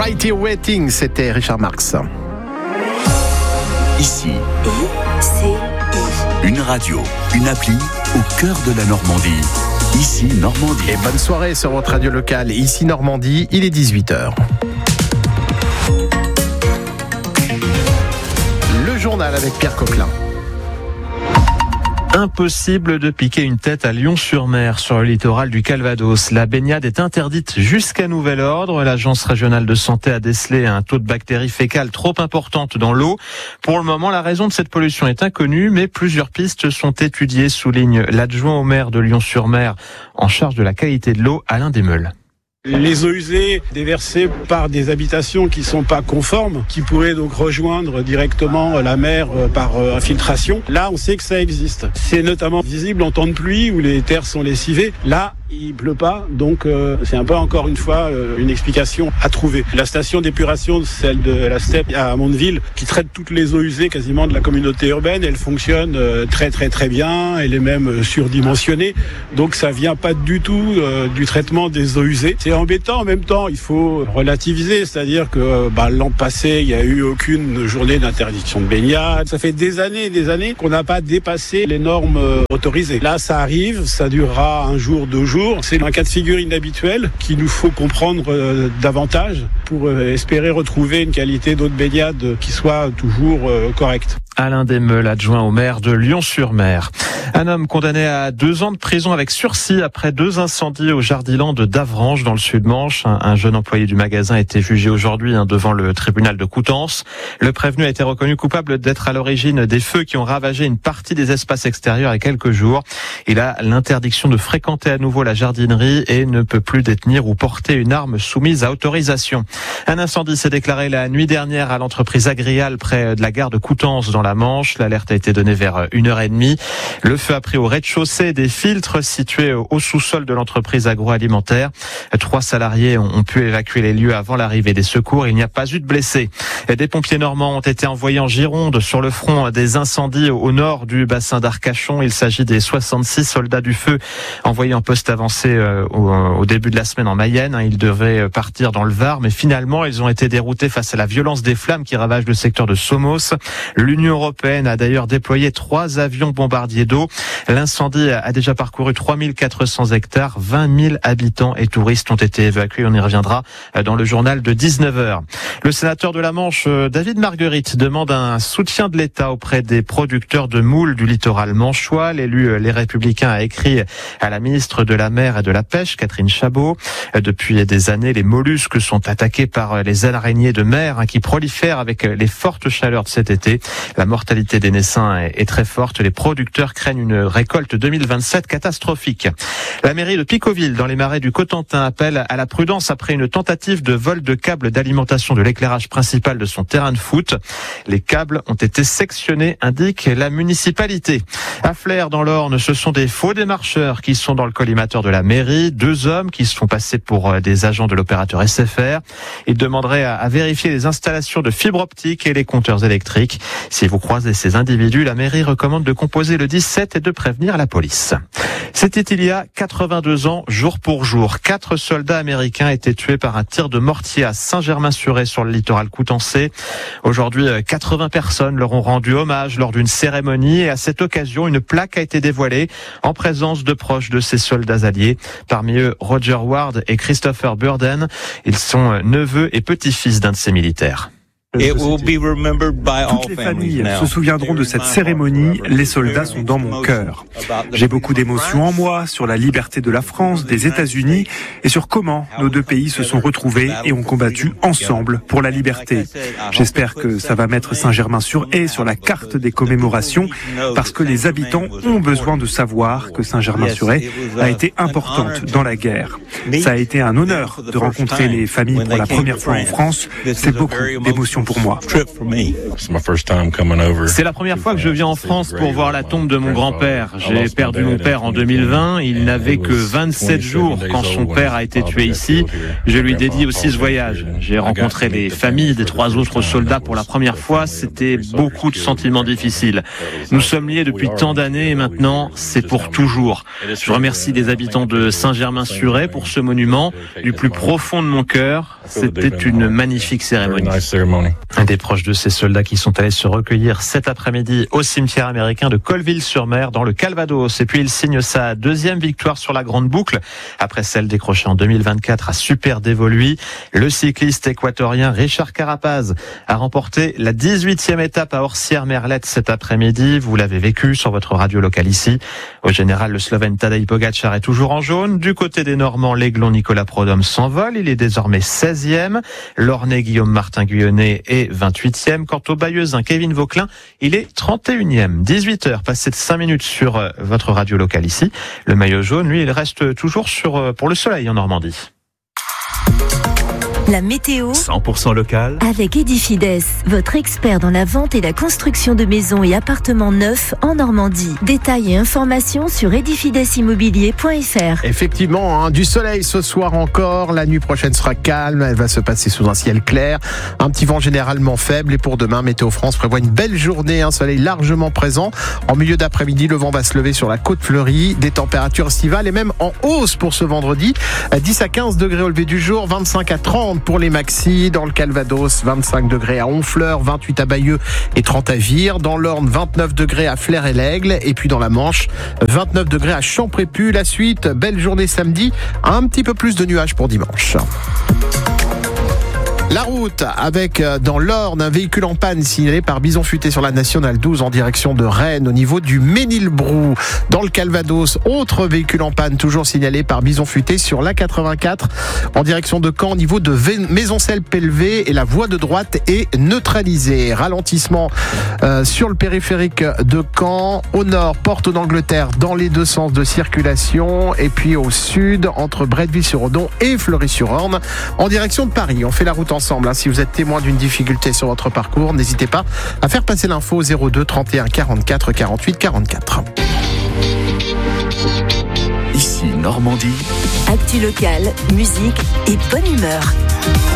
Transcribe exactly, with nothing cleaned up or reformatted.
Right Here Waiting, c'était Richard Marx. Ici, I C I. une radio, une appli au cœur de la Normandie. Ici Normandie. Et bonne soirée sur votre radio locale. Ici Normandie, il est dix-huit heures. Le journal avec Pierre Coquelin. Impossible de piquer une tête à Lyon-sur-Mer, sur le littoral du Calvados. La baignade est interdite jusqu'à nouvel ordre. L'agence régionale de santé a décelé un taux de bactéries fécales trop importante dans l'eau. Pour le moment, la raison de cette pollution est inconnue, mais plusieurs pistes sont étudiées, souligne l'adjoint au maire de Lyon-sur-Mer en charge de la qualité de l'eau, Alain Desmeules. Les eaux usées déversées par des habitations qui sont pas conformes, qui pourraient donc rejoindre directement la mer par infiltration. Là, on sait que ça existe. C'est notamment visible en temps de pluie où les terres sont lessivées. Là, il pleut pas, donc euh, c'est un peu encore une fois euh, une explication à trouver. La station d'épuration, celle de la Steppe à Mondeville, qui traite toutes les eaux usées quasiment de la communauté urbaine, elle fonctionne euh, très très très bien. Elle est même surdimensionnée, donc ça vient pas du tout euh, du traitement des eaux usées. C'est embêtant en même temps, il faut relativiser, c'est-à-dire que bah, l'an passé, il n'y a eu aucune journée d'interdiction de baignade. Ça fait des années et des années qu'on n'a pas dépassé les normes euh, autorisées. Là, ça arrive, ça durera un jour, deux jours. C'est un cas de figure inhabituel qu'il nous faut comprendre euh, davantage pour euh, espérer retrouver une qualité d'eau de baignade qui soit toujours euh, correcte. Alain Desmeules, adjoint au maire de Lyon-sur-Mer. Un homme condamné à deux ans de prison avec sursis après deux incendies au Jardiland de Davranches dans le Sud-Manche. Un, un jeune employé du magasin a été jugé aujourd'hui hein, devant le tribunal de Coutances. Le prévenu a été reconnu coupable d'être à l'origine des feux qui ont ravagé une partie des espaces extérieurs il y a quelques jours. Il a l'interdiction de fréquenter à nouveau la jardinerie et ne peut plus détenir ou porter une arme soumise à autorisation. Un incendie s'est déclaré la nuit dernière à l'entreprise Agrial près de la gare de Coutances dans la Manche. L'alerte a été donnée vers une heure et demie. Le feu a pris au rez-de-chaussée des filtres situés au sous-sol de l'entreprise agroalimentaire. Trois salariés ont pu évacuer les lieux avant l'arrivée des secours. Il n'y a pas eu de blessés. Des pompiers normands ont été envoyés en Gironde sur le front des incendies au nord du bassin d'Arcachon. Il s'agit des soixante-six soldats du feu envoyés en poste avancé au début de la semaine en Mayenne. Ils devaient partir dans le Var, mais finalement ils ont été déroutés face à la violence des flammes qui ravagent le secteur de Somos. L'Union européenne a d'ailleurs déployé trois avions bombardiers d'eau. L'incendie a déjà parcouru trois mille quatre cents hectares, vingt mille habitants et touristes ont été évacués. On y reviendra dans le journal de dix-neuf heures. Le sénateur de la Manche, David Marguerite, demande un soutien de l'État auprès des producteurs de moules du littoral manchois. L'élu Les Républicains a écrit à la ministre de la Mer et de la Pêche, Catherine Chabot. Depuis des années, les mollusques sont attaqués par les araignées de mer qui prolifèrent avec les fortes chaleurs de cet été. La mortalité des naissins est très forte. Les producteurs craignent une récolte deux mille vingt-sept catastrophique. La mairie de Picoville, dans les marais du Cotentin, appelle à la prudence après une tentative de vol de câbles d'alimentation de l'éclairage principal de son terrain de foot. Les câbles ont été sectionnés, indique la municipalité. À Flers, dans l'Orne, ce sont des faux démarcheurs qui sont dans le collimateur de la mairie. Deux hommes qui se font passer pour des agents de l'opérateur S F R. Ils demanderaient à vérifier les installations de fibre optique et les compteurs électriques. Si vous croisez ces individus, la mairie recommande de composer le dix-sept et de prévenir la police. C'était il y a quatre-vingt-deux ans, jour pour jour. Quatre soldats américains étaient tués par un tir de mortier à Saint-Germain-sur-Aie sur le littoral coutancais. Aujourd'hui, quatre-vingts personnes leur ont rendu hommage lors d'une cérémonie et à cette occasion, une plaque a été dévoilée en présence de proches de ces soldats alliés. Parmi eux, Roger Ward et Christopher Burden. Ils sont neveux et petits-fils d'un de ces militaires. Toutes les familles se souviendront de cette cérémonie. Les soldats sont dans mon cœur. J'ai beaucoup d'émotions en moi sur la liberté de la France, des États-Unis et sur comment nos deux pays se sont retrouvés et ont combattu ensemble pour la liberté. J'espère que ça va mettre Saint-Germain-sur-Aie sur la carte des commémorations parce que les habitants ont besoin de savoir que Saint-Germain-sur-Aie a été importante dans la guerre. Ça a été un honneur de rencontrer les familles pour la première fois en France. C'est beaucoup d'émotions émotion pour moi. C'est la première fois que je viens en France pour voir la tombe de mon grand-père. J'ai perdu mon père en deux mille vingt. Il n'avait que vingt-sept jours quand son père a été tué ici. Je lui dédie aussi ce voyage. J'ai rencontré les familles des trois autres soldats pour la première fois. C'était beaucoup de sentiments difficiles. Nous sommes liés depuis tant d'années et maintenant, c'est pour toujours. Je remercie les habitants de Saint-Germain-sur-Aie pour ce monument. Du plus profond de mon cœur, c'était une magnifique cérémonie. Un des proches de ces soldats qui sont allés se recueillir cet après-midi au cimetière américain de Colville-sur-Mer dans le Calvados. Et puis il signe sa deuxième victoire sur la grande boucle après celle décrochée en deux mille vingt-quatre à Super-Dévoluy. Le cycliste équatorien Richard Carapaz a remporté la dix-huitième étape à Orsières-Merlette cet après-midi. Vous l'avez vécu sur votre radio locale ici. Au général, le Slovène Tadej Pogačar est toujours en jaune. Du côté des Normands, l'Aiglon Nicolas Prodhomme s'envole. Il est désormais seizième. L'Ornais Guillaume Martin Guyonnet est vingt-huitième. Quant au Bayeuxin Kevin Vauquelin, il est trente et unième. dix-huit heures, passé de cinq minutes sur votre radio locale ici. Le maillot jaune, lui, il reste toujours sur pour le soleil en Normandie. La météo cent pour cent local avec Edifides, votre expert dans la vente et la construction de maisons et appartements neufs en Normandie. Détails et informations sur edifides immobilier point f r. Effectivement, hein, du soleil ce soir encore. La nuit prochaine sera calme. Elle va se passer sous un ciel clair. Un petit vent généralement faible. Et pour demain, Météo France prévoit une belle journée. Un soleil largement présent. En milieu d'après-midi, le vent va se lever sur la côte fleurie. Des températures estivales et même en hausse pour ce vendredi. dix à quinze degrés au lever du jour. vingt-cinq à trente pour les maxis. Dans le Calvados, vingt-cinq degrés à Honfleur, vingt-huit à Bayeux et trente à Vire. Dans l'Orne, vingt-neuf degrés à Flers et l'Aigle. Et puis dans la Manche, vingt-neuf degrés à Champrépu. La suite, belle journée samedi. Un petit peu plus de nuages pour dimanche. La route avec dans l'Orne un véhicule en panne signalé par Bison Futé sur la nationale douze en direction de Rennes au niveau du Ménilbrou. Dans le Calvados, autre véhicule en panne toujours signalé par Bison Futé sur l'A quatre-vingt-quatre en direction de Caen au niveau de Maisoncelles-Pellevé et la voie de droite est neutralisée. Ralentissement euh, sur le périphérique de Caen, au nord, porte d'Angleterre dans les deux sens de circulation et puis au sud entre Bretteville-sur-Odon et Fleury-sur-Orne en direction de Paris. On fait la route ensemble. Si vous êtes témoin d'une difficulté sur votre parcours, n'hésitez pas à faire passer l'info au zéro deux trente et un quarante-quatre quarante-huit quarante-quatre. Ici Normandie. Actu locale, musique et bonne humeur.